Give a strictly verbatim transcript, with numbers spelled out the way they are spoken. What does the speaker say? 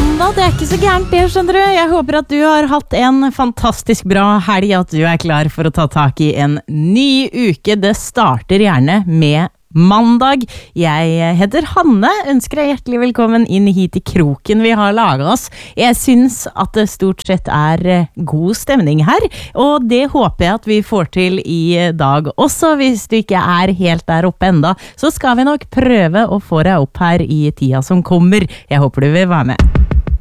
mandag, det er ikke så gærent det, skjønner du. Jeg håper at du har hatt en fantastisk bra helg, at du er klar for å ta tak i en ny uke. Det starter gjerne med mandag. Jeg heter Hanne, ønsker deg hjertelig velkommen inn hit i kroken vi har laget oss. Jeg synes at det stort sett er god stemning her, og det håper jeg at vi får til i dag også. Hvis du ikke er helt der oppe enda, så skal vi nok prøve å få deg opp her i tida som kommer. Jeg håper du vil være med.